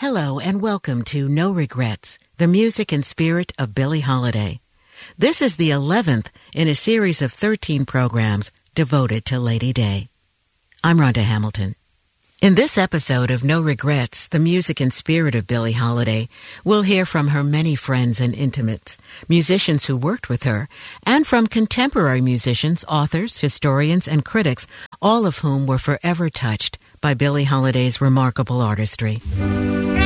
Hello and welcome to No Regrets, the music and spirit of Billie Holiday. This is the 11th in a series of 13 programs devoted to Lady Day. I'm Rhonda Hamilton. In this episode of No Regrets, the music and spirit of Billie Holiday, we'll hear from her many friends and intimates, musicians who worked with her, and from contemporary musicians, authors, historians, and critics, all of whom were forever touched by Billie Holiday's remarkable artistry.